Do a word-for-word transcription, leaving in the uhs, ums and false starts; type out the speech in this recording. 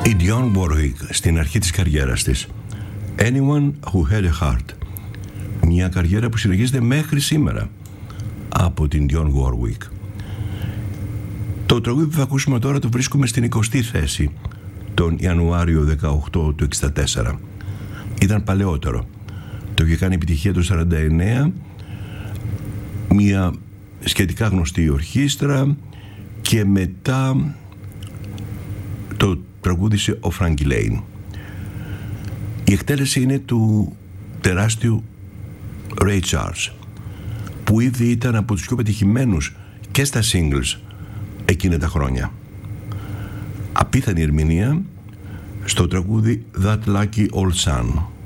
Η Dionne Warwick στην αρχή της καριέρας της. Anyone who had a heart. Μια καριέρα που συνεχίζεται μέχρι σήμερα από την Dionne Warwick. Το τραγούδι που θα ακούσουμε τώρα το βρίσκουμε στην εικοστή θέση τον Ιανουάριο δεκαοκτώ του εξήντα τέσσερα. Ήταν παλαιότερο. Το είχε κάνει επιτυχία το σαράντα εννέα, μια σχετικά γνωστή ορχήστρα, και μετά το τραγούδισε ο Frankie Lane. Η εκτέλεση είναι του τεράστιου Ray Charles, που ήδη ήταν από τους πιο πετυχημένους και στα singles εκείνα τα χρόνια. Απίθανη ερμηνεία στο τραγούδι That Lucky Old Sun.